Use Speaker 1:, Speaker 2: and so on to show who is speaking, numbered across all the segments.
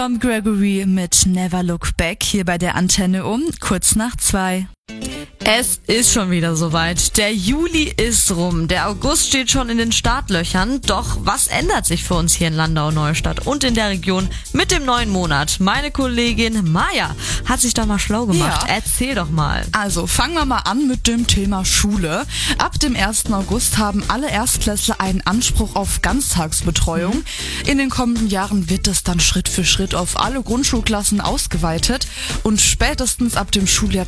Speaker 1: Tom Gregory mit Never Look Back hier bei der Antenne um kurz nach 2. Es ist schon wieder soweit. Der Juli ist rum. Der August steht schon in den Startlöchern. Doch was ändert sich für uns hier in Landau-Neustadt und in der Region mit dem neuen Monat? Meine Kollegin Maja hat sich da mal schlau gemacht. Ja. Erzähl doch mal.
Speaker 2: Also fangen wir mal an mit dem Thema Schule. Ab dem 1. August haben alle Erstklässler einen Anspruch auf Ganztagsbetreuung. In den kommenden Jahren wird es dann Schritt für Schritt auf alle Grundschulklassen ausgeweitet. Und spätestens ab dem Schuljahr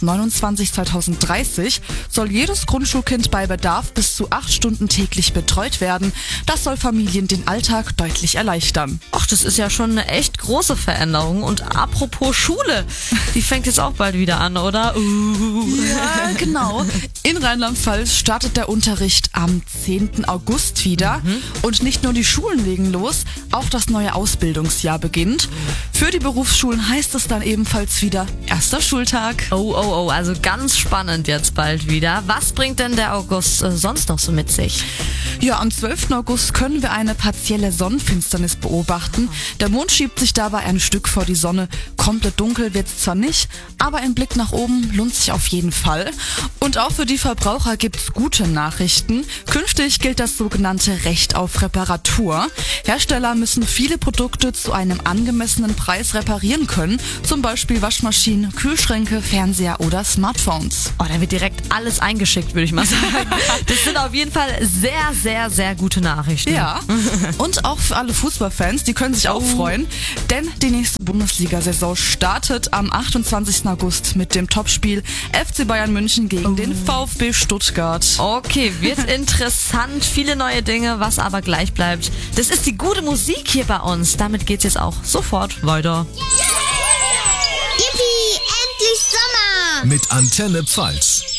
Speaker 2: 2029/2030 soll jedes Grundschulkind bei Bedarf bis zu 8 Stunden täglich betreut werden. Das soll Familien den Alltag deutlich erleichtern.
Speaker 1: Ach, das ist ja schon eine echt große Veränderung. Und apropos Schule, die fängt jetzt auch bald wieder an, oder?
Speaker 2: Ja, genau. In Rheinland-Pfalz startet der Unterricht am 10. August wieder. Und nicht nur die Schulen legen los, auch das neue Ausbildungsjahr beginnt. Für die Berufsschulen heißt es dann ebenfalls wieder erster Schultag.
Speaker 1: Oh, also ganz spannend jetzt bald wieder. Was bringt denn der August sonst noch so mit sich?
Speaker 2: Ja, am 12. August können wir eine partielle Sonnenfinsternis beobachten. Der Mond schiebt sich dabei ein Stück vor die Sonne. Komplett dunkel wird's zwar nicht, aber ein Blick nach oben lohnt sich auf jeden Fall. Und auch für die Verbraucher gibt's gute Nachrichten. Künftig gilt das sogenannte Recht auf Reparatur. Hersteller müssen viele Produkte zu einem angemessenen Preis reparieren können. Zum Beispiel Waschmaschinen, Kühlschränke, Fernseher oder Smartphones.
Speaker 1: Oh, da wird direkt alles eingeschickt, würde ich mal sagen. Das sind auf jeden Fall sehr, sehr, sehr gute Nachrichten.
Speaker 2: Ja, und auch für alle Fußballfans, die können sich auch freuen, denn die nächste Bundesliga-Saison startet am 28. August mit dem Topspiel FC Bayern München gegen den VfB Stuttgart.
Speaker 1: Okay, wird interessant, viele neue Dinge, was aber gleich bleibt. Das ist die gute Musik hier bei uns. Damit geht's jetzt auch sofort weiter.
Speaker 3: Yippie, endlich Sommer!
Speaker 4: Mit Antenne Pfalz.